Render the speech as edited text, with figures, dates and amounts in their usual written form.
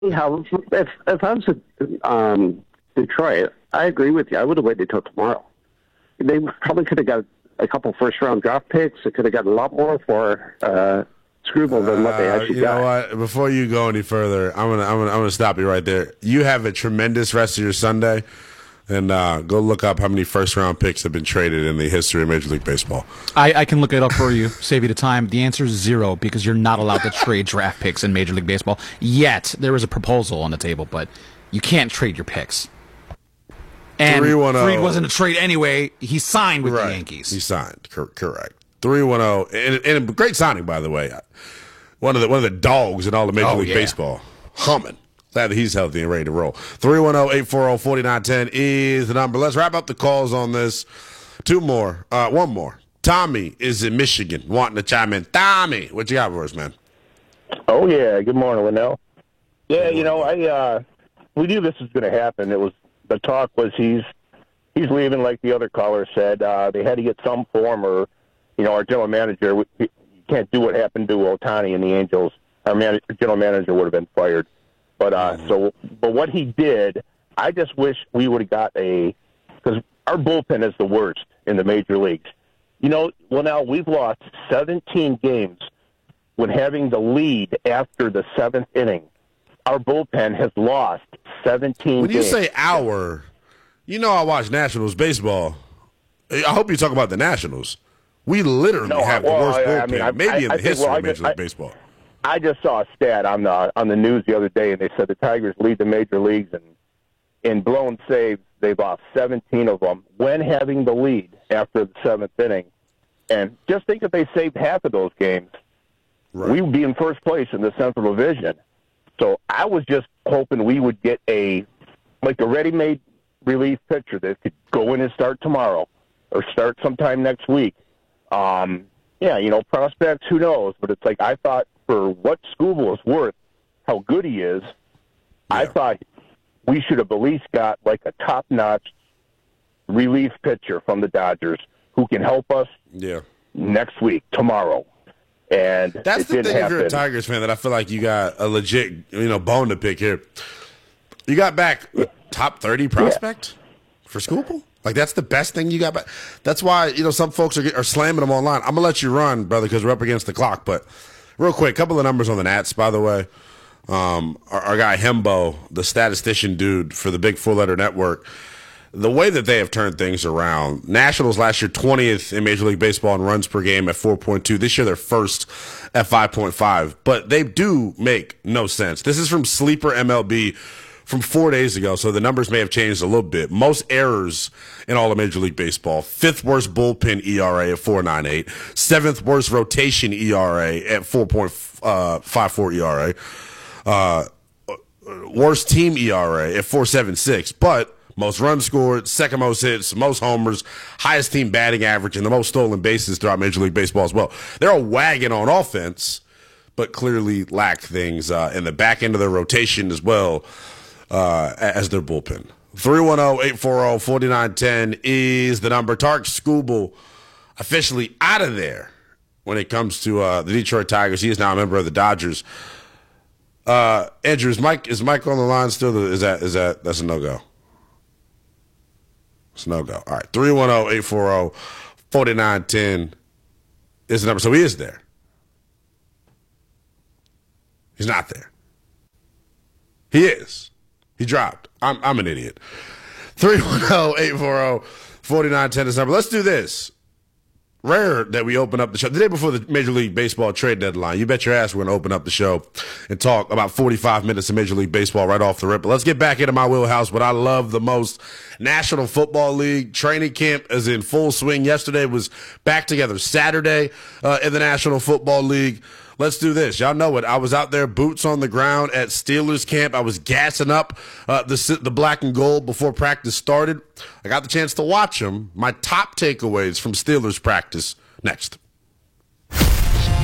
Yeah, if I was Detroit, I agree with you. I would have waited till tomorrow. They probably could have got a couple first-round draft picks. They could have got a lot more for Scrooble than what they actually got. You know what? Before you go any further, I'm gonna stop you right there. You have a tremendous rest of your Sunday, and go look up how many first-round picks have been traded in the history of Major League Baseball. I can look it up for you, save you the time. The answer is 0 because you're not allowed to trade draft picks in Major League Baseball. Yet there was a proposal on the table, but you can't trade your picks. And Fried wasn't a trade anyway. He signed with the Yankees. He signed, correct. 310, and a great signing, by the way. One of the dogs in all of Major League Baseball, humming. Glad that he's healthy and ready to roll. 310-840-4910 is the number. Let's wrap up the calls on this. Two more. One more. Tommy is in Michigan, wanting to chime in. Tommy, what you got for us, man? Oh yeah. Good morning, Linnell. Yeah, you know, we knew this was going to happen. The talk was he's leaving, like the other caller said. They had to get some form, or our general manager. You can't do what happened to Ohtani and the Angels. Our general manager would have been fired. But but what he did, I just wish we would have got because our bullpen is the worst in the major leagues. Now we've lost 17 games when having the lead after the 7th inning. Our bullpen has lost 17 games. When you say our, I watch Nationals baseball. I hope you talk about the Nationals. We literally have the worst bullpen, maybe in the history of Major League Baseball. I just saw a stat on the news the other day, and they said the Tigers lead the major leagues in blown saves. They've lost 17 of them when having the lead after the 7th inning. And just think if they saved half of those games, we would be in first place in the Central Division. So I was just hoping we would get a ready-made relief pitcher that could go in and start tomorrow or start sometime next week. Prospects, who knows? But it's like I thought for what Scooble is worth, how good he is, I thought we should have at least got like a top-notch relief pitcher from the Dodgers who can help us next week, tomorrow. And that's the thing if you're a Tigers fan that I feel like you got a legit, bone to pick here. You got back a top 30 prospect for Scooble? Like, that's the best thing you got back. That's why, some folks are slamming them online. I'm going to let you run, brother, because we're up against the clock. But real quick, couple of numbers on the Nats, by the way. Our guy Hembo, the statistician dude for the big four-letter network, the way that they have turned things around, Nationals last year 20th in Major League Baseball in runs per game at 4.2. This year they're first at 5.5. But they do make no sense. This is from Sleeper MLB from 4 days ago, so the numbers may have changed a little bit. Most errors in all of Major League Baseball. 5th worst bullpen ERA at 4.98. 7th worst rotation ERA at 4.54 ERA. Worst team ERA at 4.76. But most runs scored, second most hits, most homers, highest team batting average, and the most stolen bases throughout Major League Baseball as well. They're a wagon on offense, but clearly lack things in the back end of their rotation as well as their bullpen. 310-840-4910 is the number. Tark Scooble officially out of there when it comes to the Detroit Tigers. He is now a member of the Dodgers. Andrew, is Mike on the line still? That's a no-go? It's no-go. All right, 310-840-4910 is the number. So he is there. He's not there. He is. He dropped. I'm an idiot. 310-840-4910 is the number. Let's do this. Rare that we open up the show the day before the Major League Baseball trade deadline. You bet your ass we're going to open up the show and talk about 45 minutes of Major League Baseball right off the rip. But let's get back into my wheelhouse, what I love the most. National Football League training camp is in full swing. Yesterday was back together Saturday in the National Football League. Let's do this. Y'all know it. I was out there, boots on the ground at Steelers camp. I was gassing up the black and gold before practice started. I got the chance to watch them. My top takeaways from Steelers practice next.